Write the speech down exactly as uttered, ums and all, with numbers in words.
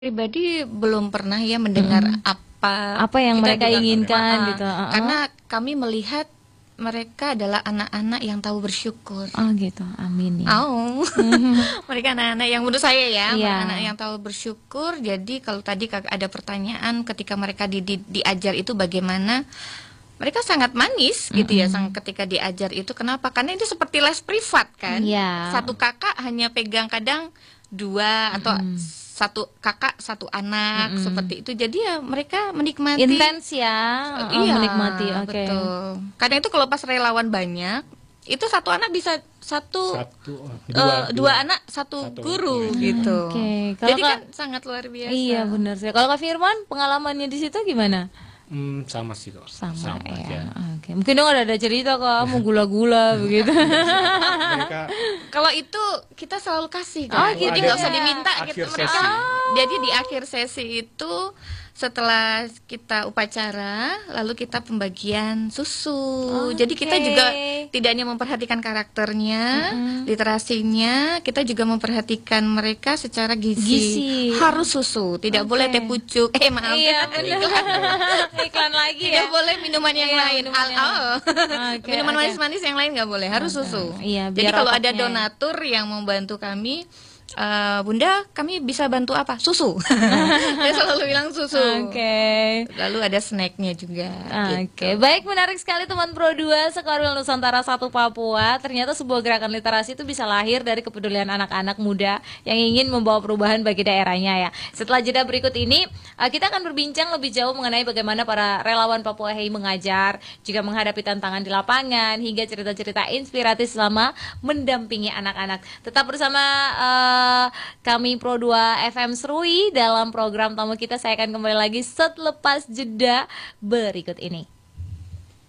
Pribadi belum pernah ya mendengar Mhm. apa Apa yang kita mereka bilang inginkan heeh, gitu, heeh. karena kami melihat mereka adalah anak-anak yang tahu bersyukur. Oh gitu, amin ya. Oh, mereka anak-anak yang menurut saya ya, Iya. anak yang tahu bersyukur. Jadi kalau tadi Kak, ada pertanyaan ketika mereka di, di, diajar itu bagaimana, mereka sangat manis gitu ya, sang Mhm. ketika diajar itu. Kenapa? Karena itu seperti les privat kan. Iya. Satu kakak hanya pegang kadang dua atau Mhm. satu kakak satu anak Mhm. seperti itu. Jadi ya mereka menikmati. Intens ya, Eh, heeh, iya, menikmati, oke. betul. Kadang itu kalau pas relawan banyak, itu satu anak bisa satu, Satu, eh, dua, dua, dua. anak satu, Satu guru guru. gitu. Oke, kalau Jadi Kak- kan sangat luar biasa. Iya benar sih. Kalau Kak Firman pengalamannya di situ gimana? Hmm, sama sih kok. Sama, ya. aja. Oke, mungkin dong ada ada cerita Kak, mau gula-gula begitu. Mereka Kalau itu kita selalu kasih Oh, kan, gitu jadi nggak ya. usah diminta Akhir gitu mereka. sesi. Jadi di akhir sesi itu setelah kita upacara, lalu kita pembagian susu. Jadi kita Oke. juga tidak hanya memperhatikan karakternya, Mm-mm. literasinya, kita juga memperhatikan mereka secara gizi. Gizi. Harus susu, tidak Oke. boleh teh pucuk. Eh maaf, Iya benar. Iklan lagi tidak ya. boleh minuman yang Iya, lain. minuman Al- yang- oh. Oke, Minuman oke. manis-manis yang lain nggak boleh, harus Oke. susu. Iya, Jadi biar kalau ada otaknya ya. donatur yang membantu kami, "Eh, Bunda, kami bisa bantu apa? Susu." Dia selalu bilang susu. Oke. Lalu ada snacknya juga. Oke, gitu. baik, menarik sekali teman Pro dua Sekorwil Nusantara satu Papua. Ternyata sebuah gerakan literasi itu bisa lahir dari kepedulian anak-anak muda yang ingin membawa perubahan bagi daerahnya ya. Setelah jeda berikut ini, uh, kita akan berbincang lebih jauh mengenai bagaimana para relawan Papua Hei mengajar, juga menghadapi tantangan di lapangan, hingga cerita-cerita inspiratif selama mendampingi anak-anak. Tetap bersama uh, kami Pro dua F M Serui dalam program tamu kita. Saya akan kembali lagi selepas jeda berikut ini.